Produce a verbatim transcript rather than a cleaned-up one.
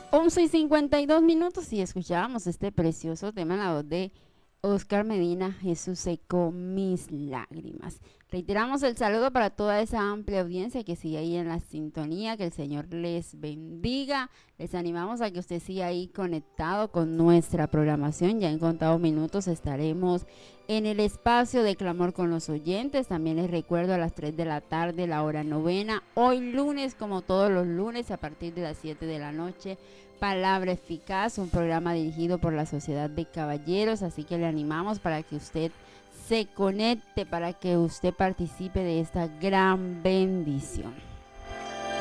once y cincuenta y dos minutos y escuchábamos este precioso tema en la voz de Oscar Medina, Jesús secó mis lágrimas. Reiteramos el saludo para toda esa amplia audiencia que sigue ahí en la sintonía, que el Señor les bendiga. Les animamos a que usted siga ahí conectado con nuestra programación. Ya en contados minutos estaremos en el espacio de clamor con los oyentes. También les recuerdo a las tres de la tarde, la hora novena. Hoy lunes, como todos los lunes, a partir de las siete de la noche, Palabra Eficaz, un programa dirigido por la Sociedad de Caballeros, así que le animamos para que usted se conecte, para que usted participe de esta gran bendición.